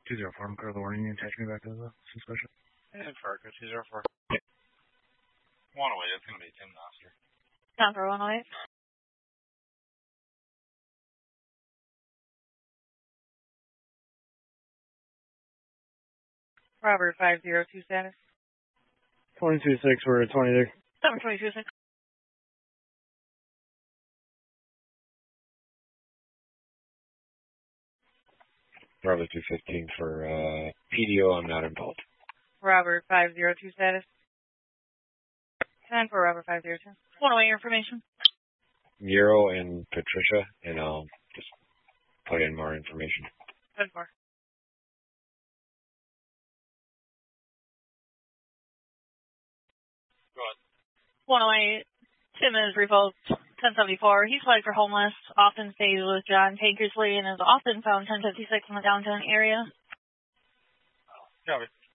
204, I'm clear the warning. You attach me back to the suspicion. And Fargo 204. 108, it's going to be Tim Noster. Down for 108. Robert 502 status. 22-6, we're at 20 there. 722-6. Robert 215 for PDO, I'm not involved. Robert 502 status. 10 for Robert 502. 108 information. Euro and Patricia, and I'll just put in more information. 10 for. Go ahead. 108. Tim is revoked 1074. He's flagged for homeless. Often stays with John Tankersley and is often found 1056 in the downtown area. Copy.